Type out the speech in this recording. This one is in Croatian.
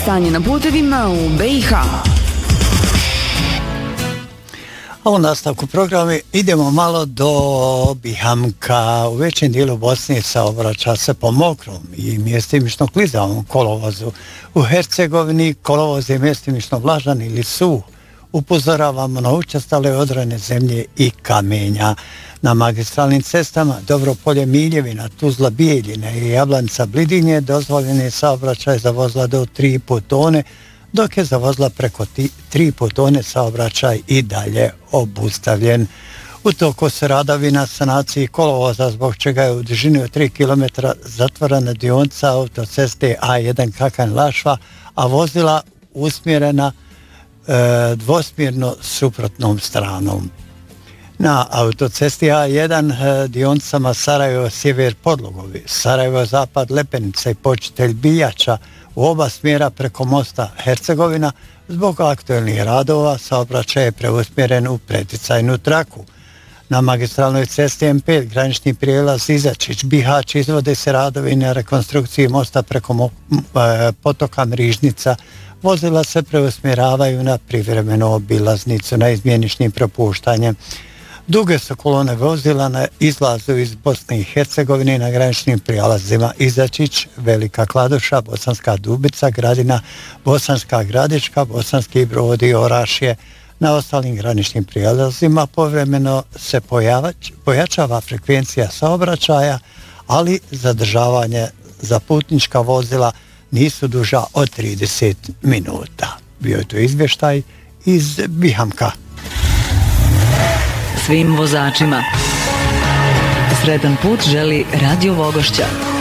stanje na putevima u BiH. A u nastavku programa idemo malo do Bihamka. U većem dijelu Bosne saobraća se po mokrom i mjestimično klizavom kolovozu. U Hercegovini kolovoz je mjestimično vlažan ili suh. Upozoravamo na učestale odrane zemlje i kamenja. Na magistralnim cestama Dobropolje Miljevina, Tuzla Bijeljina i Jablanica Blidinje dozvoljen je saobraćaj za vozila do 3,5 tone, dok je za vozila preko 3,5 tone saobraćaj i dalje obustavljen. U toku se radovi na sanaciji kolovoza, zbog čega je u dužini od 3 km zatvorena dionica autoceste A1 Kakanj-Lašva, a vozila usmjerena dvosmjerno suprotnom stranom. Na autocesti A1 dionicama Sarajevo-Sjever Podlogovi, Sarajevo-Zapad Lepenica i Počitelj Bijača u oba smjera preko mosta Hercegovina zbog aktuelnih radova saobraćaj je preusmjeren u preticajnu traku. Na magistralnoj cesti M5 granični prijelaz Izačić Bihać izvode se radovi na rekonstrukciji mosta preko potoka Mrižnica. Vozila se preusmjeravaju na privremenu obilaznicu na izmjeničnim propuštanjem. Duge su kolone vozila na izlazu iz Bosne i Hercegovine na graničnim prijelazima Izačić, Velika Kladuša, Bosanska Dubica, Gradina, Bosanska Gradiška, Bosanski Brod i Orašje. Na ostalim graničnim prijelazima povremeno se pojačava frekvencija saobraćaja, ali zadržavanje za putnička vozila nisu duža od 30 minuta. Bio je to izvještaj iz Bihamka. Svim vozačima sretan put želi Radio Vogošća.